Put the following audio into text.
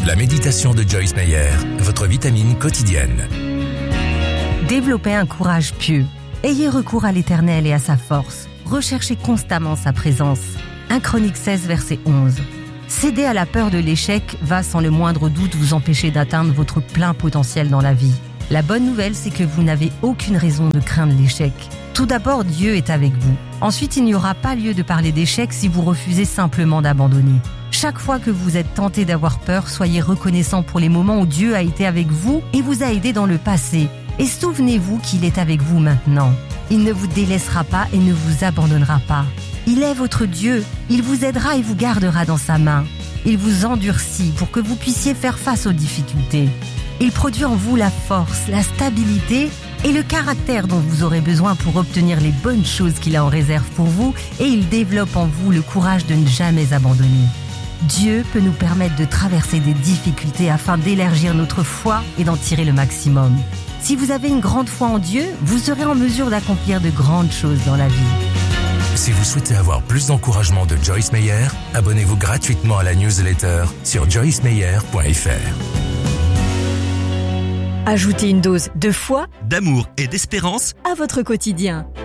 La méditation de Joyce Meyer, votre vitamine quotidienne. Développez un courage pieux. Ayez recours à l'Éternel et à sa force. Recherchez constamment sa présence. 1 Chroniques 16, verset 11. Céder à la peur de l'échec va sans le moindre doute vous empêcher d'atteindre votre plein potentiel dans la vie. La bonne nouvelle, c'est que vous n'avez aucune raison de craindre l'échec. Tout d'abord, Dieu est avec vous. Ensuite, il n'y aura pas lieu de parler d'échec si vous refusez simplement d'abandonner. Chaque fois que vous êtes tenté d'avoir peur, soyez reconnaissant pour les moments où Dieu a été avec vous et vous a aidé dans le passé. Et souvenez-vous qu'il est avec vous maintenant. Il ne vous délaissera pas et ne vous abandonnera pas. Il est votre Dieu. Il vous aidera et vous gardera dans sa main. Il vous endurcit pour que vous puissiez faire face aux difficultés. Il produit en vous la force, la stabilité et le caractère dont vous aurez besoin pour obtenir les bonnes choses qu'il a en réserve pour vous, et il développe en vous le courage de ne jamais abandonner. Dieu peut nous permettre de traverser des difficultés afin d'élargir notre foi et d'en tirer le maximum. Si vous avez une grande foi en Dieu, vous serez en mesure d'accomplir de grandes choses dans la vie. Si vous souhaitez avoir plus d'encouragement de Joyce Meyer, abonnez-vous gratuitement à la newsletter sur joycemeyer.fr. Ajoutez une dose de foi, d'amour et d'espérance à votre quotidien.